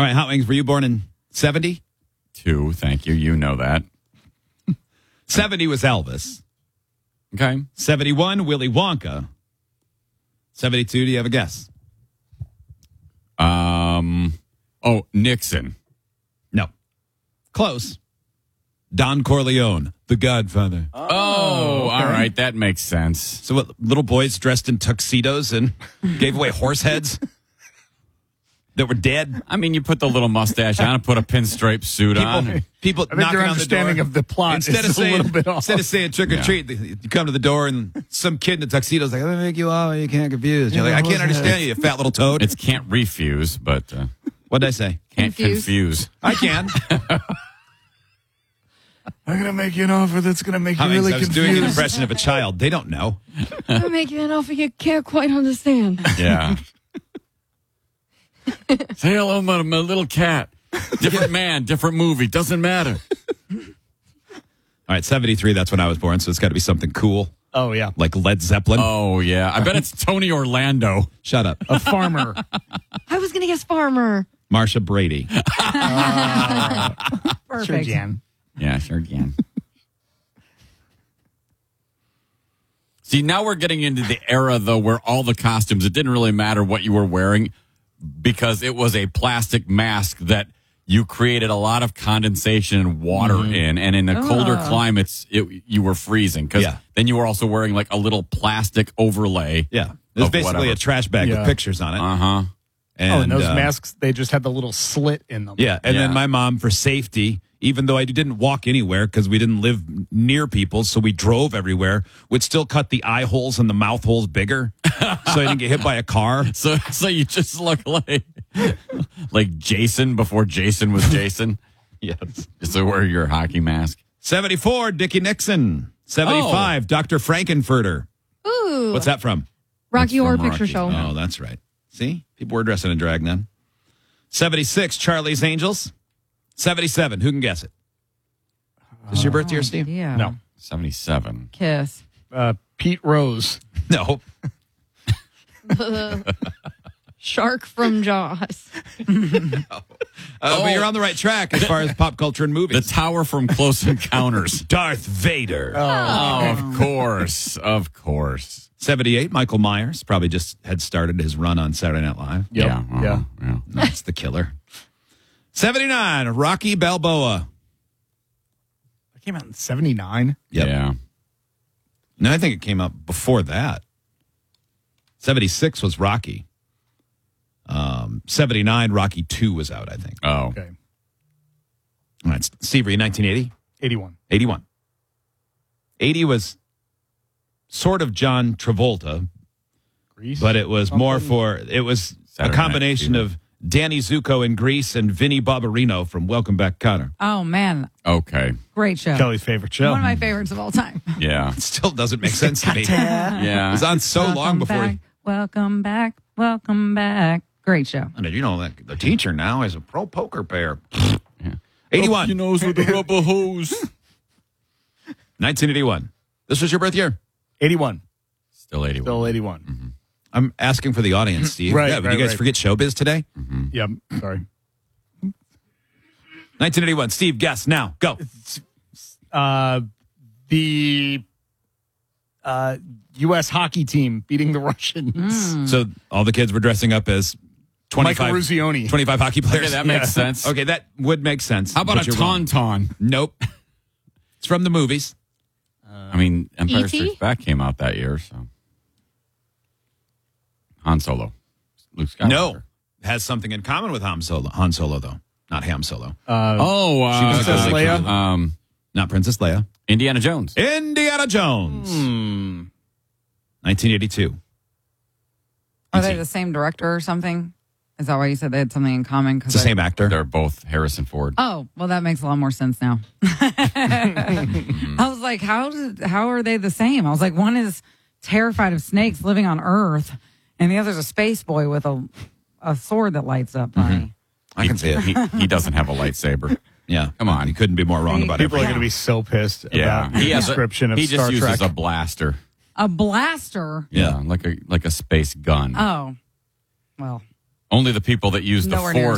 All right, Hot Wings, were you born in 70? 2, thank you. You know that. 70 was Elvis. Okay. 71, Willy Wonka. 72, do you have a guess? Nixon. No. Close. Don Corleone, the Godfather. Oh, all right. That makes sense. So what, little boys dressed in tuxedos and gave away horse heads that were dead? I mean, you put the little mustache on and put a pinstripe suit on. People I think knocking your on the door. understanding of the plot Instead is of a little bit off. Instead of saying trick or treat, you come to the door and some kid in a tuxedo is like, "Let me make you all. You can't confuse." You're like, "I can't understand you, you fat little toad." It's can't refuse, but What'd I say? can't confuse. I can. I'm going to make you an offer that's going to make you Hot Wings, really I was confused. doing an impression of a child. They don't know. I'm making an offer you can't quite understand. Yeah. Say hello, my little cat. Different man, different movie. Doesn't matter. All right, 73, that's when I was born, so it's got to be something cool, Oh, yeah. like Led Zeppelin. Oh, yeah. I bet it's Tony Orlando. Shut up. A farmer. I was going to guess farmer. Marsha Brady. Perfect. Sure, Jan. Yeah, sure can. See, now we're getting into the era, though, where all the costumes, it didn't really matter what you were wearing because it was a plastic mask that you created a lot of condensation and water in. And in the colder climates, you were freezing because then you were also wearing like a little plastic overlay. Yeah. There's of basically whatever. a trash bag with Yeah. pictures on it. Uh-huh. And, those masks, they just had the little slit in them. Yeah, and Yeah. then my mom, for safety, even though I didn't walk anywhere because we didn't live near people, so we drove everywhere, would still cut the eye holes and the mouth holes bigger so I didn't get hit by a car. So you just look like Jason before Jason was Jason. Yes. Just to wear your hockey mask. 74, Dickie Nixon. 75, Dr. Frankenfurter. Ooh. What's that from? Rocky That's Horror from Picture Rocky. Show. Oh, that's right. See? People were dressing in drag then. 76, Charlie's Angels. 77, who can guess it? Is this your birth year, Steve? Yeah. No. 77. Kiss. Pete Rose. No. Shark from Jaws. But you're on the right track as far as pop culture and The movies. tower from Close Encounters. Darth Vader. Oh, of course. Of course. 78, Michael Myers. Probably just had started his run on Saturday Night Live. Yep. Yeah. Yeah. Yeah. That's the killer. 79, Rocky Balboa. That came out in 79. Yep. Yeah. No, I think it came out before that. 76 was Rocky. 79, Rocky 2 was out, I think. Oh. Okay. All right, Steve, were you 1980? 81. 81. 80 was sort of John Travolta, Grease. but it was more for, it was Saturday a combination Night of Danny Zuko in Grease and Vinnie Barbarino from Welcome Back, Kotter. Oh, man. Okay. Great show. Kelly's favorite show. One of my favorites of all time. Yeah. It still doesn't make sense to me. It Yeah. was on so long before. Back, welcome back. Welcome back. Great show. And did you know that the teacher now is a pro poker player? 81. Your nose with the rubber hose. 1981. This was your birth year? 81. Still 81. Still 81. I'm asking for the audience, Steve. Right, Yeah, but right, you guys right. forget showbiz today? Yep. Sorry. 1981. Steve, guess now. Go. The U.S. hockey team beating the Russians. So all the kids were dressing up as 25, Michael Ruzioni. 25 hockey players. Okay, that makes sense. Okay, that would make sense. How about but a you're wrong. tauntaun? Nope. It's from the movies. I mean, Empire E.T.? Strikes Back came out that year, so. Han Solo. Luke Skywalker. No. Has something in common with Han Solo, though. Not Ham Solo. She was Princess Leia? Not Princess Leia. Indiana Jones. Indiana Jones. 1982. Are they the same director or something? Is that why you said they had something in common? It's the same actor. They're both Harrison Ford. Oh, well, that makes a lot more sense now. I was like, how are they the same? I was like, one is terrified of snakes living on Earth, and the other's a space boy with a sword that lights up. Honey. I can see it. He doesn't have a lightsaber. Yeah. Come on. You couldn't be more wrong about it. People are going to be so pissed Yeah. about the description of he Star just uses Trek. a blaster. A blaster? Yeah, like a space gun. Oh, well. Only the people that use the Nowhere near as